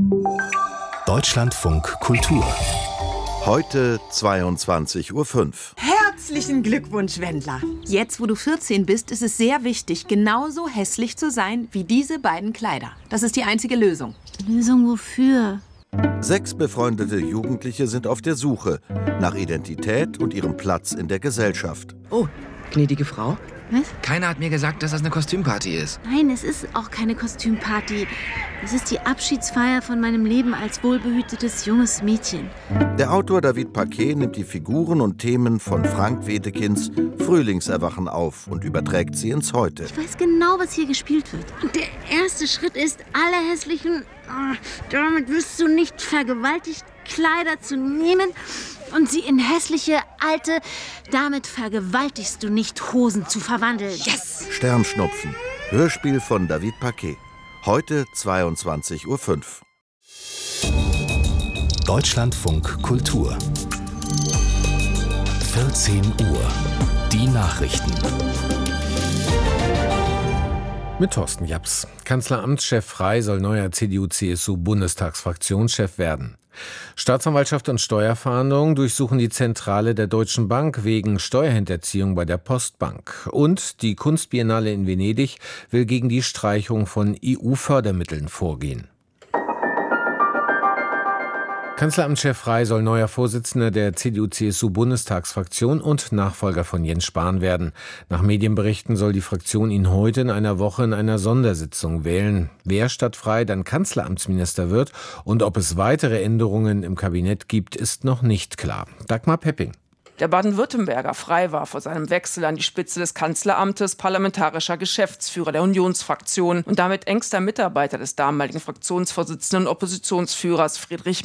Deutschlandfunk Kultur. Heute 22:05 Uhr. Herzlichen Glückwunsch, Wendler. Jetzt, wo du 14 bist, ist es sehr wichtig, genauso hässlich zu sein wie diese beiden Kleider. Das ist die einzige Lösung. Lösung wofür? 6 befreundete Jugendliche sind auf der Suche nach Identität und ihrem Platz in der Gesellschaft. Oh, gnädige Frau. Was? Keiner hat mir gesagt, dass das eine Kostümparty ist. Nein, es ist auch keine Kostümparty. Es ist die Abschiedsfeier von meinem Leben als wohlbehütetes junges Mädchen. Der Autor David Paquet nimmt die Figuren und Themen von Frank Wedekinds Frühlingserwachen auf und überträgt sie ins Heute. Ich weiß genau, was hier gespielt wird. Und der erste Schritt ist, alle hässlichen, damit wirst du nicht vergewaltigt, Kleider zu nehmen und sie in hässliche, alte, damit vergewaltigst du nicht, Hosen zu verwandeln. Yes! Sternschnupfen. Hörspiel von David Paquet. Heute 22:05 Uhr. Deutschlandfunk Kultur. 14 Uhr. Die Nachrichten. Mit Thorsten Japs. Kanzleramtschef Frey soll neuer CDU-CSU-Bundestagsfraktionschef werden. Staatsanwaltschaft und Steuerfahndung durchsuchen die Zentrale der Deutschen Bank wegen Steuerhinterziehung bei der Postbank. Und die Kunstbiennale in Venedig will gegen die Streichung von EU-Fördermitteln vorgehen. Kanzleramtschef Frey soll neuer Vorsitzender der CDU-CSU-Bundestagsfraktion und Nachfolger von Jens Spahn werden. Nach Medienberichten soll die Fraktion ihn heute in einer Woche in einer Sondersitzung wählen. Wer statt Frey dann Kanzleramtsminister wird und ob es weitere Änderungen im Kabinett gibt, ist noch nicht klar. Dagmar Pepping. Der Baden-Württemberger Frey war vor seinem Wechsel an die Spitze des Kanzleramtes parlamentarischer Geschäftsführer der Unionsfraktion und damit engster Mitarbeiter des damaligen Fraktionsvorsitzenden und Oppositionsführers Friedrich